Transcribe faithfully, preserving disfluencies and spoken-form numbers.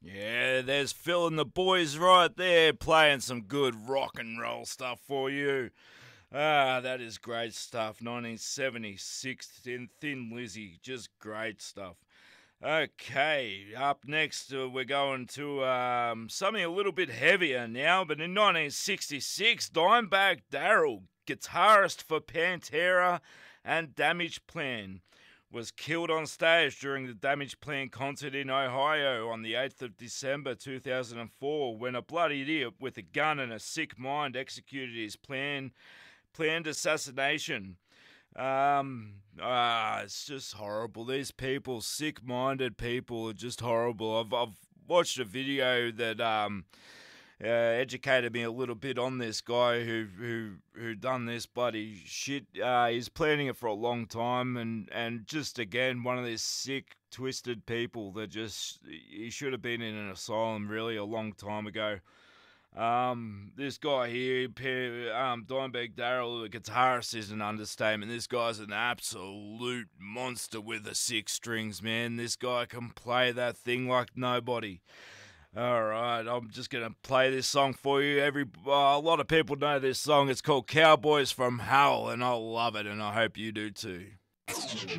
Yeah, there's Phil and the boys right there playing some good rock and roll stuff for you. Ah, that is great stuff. nineteen seventy-six, Thin, Thin Lizzy, just great stuff. Okay, up next uh, we're going to um, something a little bit heavier now, but in nineteen sixty-six, Dimebag Darrell, guitarist for Pantera and Damage Plan, was killed on stage during the Damage Plan concert in Ohio on the eighth of December two thousand four when a bloody idiot with a gun and a sick mind executed his plan, planned assassination. Um, ah, it's just horrible. These people, sick-minded people, are just horrible. I've I've watched a video that um uh, educated me a little bit on this guy who who who done this bloody shit. Uh, he's planning it for a long time, and and just again one of these sick, twisted people that just he should have been in an asylum really a long time ago. Um, this guy here, um, Dimebag Darrell, the guitarist, is an understatement. This guy's an absolute monster with the six strings, man. This guy can play that thing like nobody. All right, I'm just gonna play this song for you. Every uh, a lot of people know this song. It's called "Cowboys from Hell," and I love it, and I hope you do too.